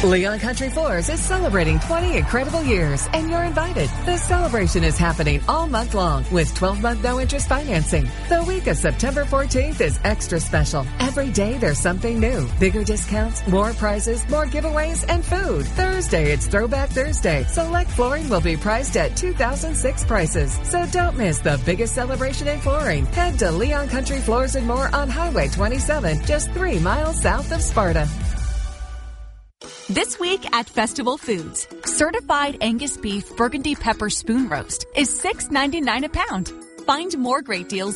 Leon Country Floors is celebrating 20 incredible years, and you're invited. The celebration is happening all month long with 12-month no-interest financing. The week of September 14th is extra special. Every day there's something new. Bigger discounts, more prizes, more giveaways, and food. Thursday, it's Throwback Thursday. Select flooring will be priced at 2006 prices. So don't miss the biggest celebration in flooring. Head to Leon Country Floors and More on Highway 27, just 3 miles south of Sparta. This week at Festival Foods, certified Angus beef Burgundy pepper spoon roast is $6.99 a pound. Find more great deals